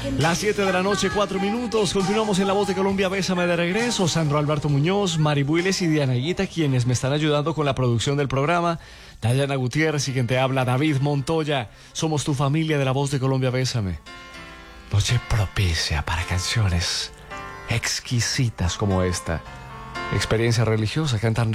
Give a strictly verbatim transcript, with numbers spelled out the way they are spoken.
Las siete de la noche, cuatro minutos. Continuamos en La Voz de Colombia. Bésame de regreso. Sandro Alberto Muñoz, Mari Builes y Diana Guita, quienes me están ayudando con la producción del programa. Dayana Gutiérrez y quien te habla, David Montoya. Somos tu familia de La Voz de Colombia. Bésame. Noche propicia para canciones exquisitas como esta. Experiencia religiosa, cantan